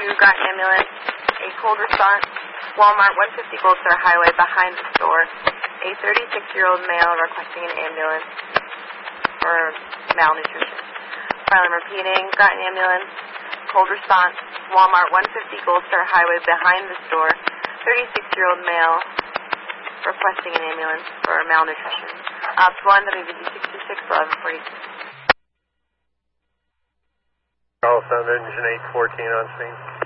Groton Ambulance. A cold response, Walmart 150 Gold Star Highway behind the store. A 36-year-old male requesting an ambulance for malnutrition. I'm repeating, Groton Ambulance, cold response, Walmart 150 Gold Star Highway behind the store. 36-year-old male requesting an ambulance for malnutrition. Ops 1, WVG 66, 1146. Call Sound Engine 814 on scene.